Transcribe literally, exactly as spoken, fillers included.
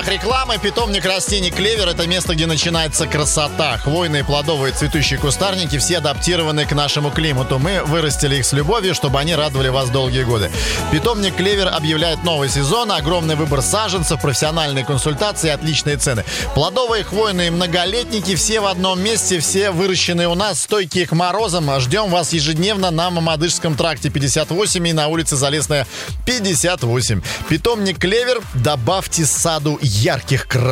рекламы. Питомник растений «Клевер» — это место, где начинается красота. Хвойные, плодовые, цветущие кустарники все адаптированы к нашему климату. Мы вырастили их с любовью, чтобы они радовали вас долгие годы. Питомник «Клевер» объявляет новый сезон. Огромный выбор саженцев, профессиональные консультации, отличные цены. Плодовые, хвойные, многолетники все в одном месте, все выращенные у нас, стойкие к морозам. Ждем вас ежедневно на Мамадышском тракте пятьдесят восемь и на улице Залесная пятьдесят восемь. Питомник «Клевер». Добавьте саду ярких красок.